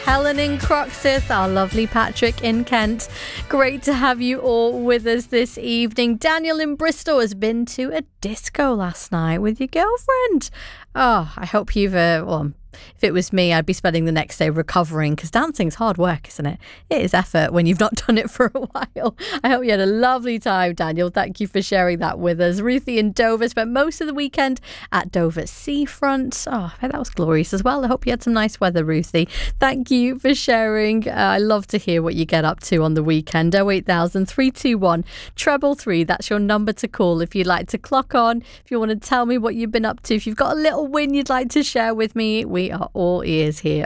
Helen in Croxteth, our lovely Patrick in Kent. Great to have you all with us this evening. Daniel in Bristol has been to a disco last night with your girlfriend. Oh, I hope you've, if it was me, I'd be spending the next day recovering, because dancing's hard work, isn't it? It is effort when you've not done it for a while. I hope you had a lovely time, Daniel. Thank you for sharing that with us. Ruthie in Dover spent most of the weekend at Dover Seafront. Oh, I bet that was glorious as well. I hope you had some nice weather, Ruthie. Thank you for sharing. I love to hear what you get up to on the weekend. 08000 321 333. That's your number to call if you'd like to clock on, if you want to tell me what you've been up to, if you've got a little win you'd like to share with me. We are all ears here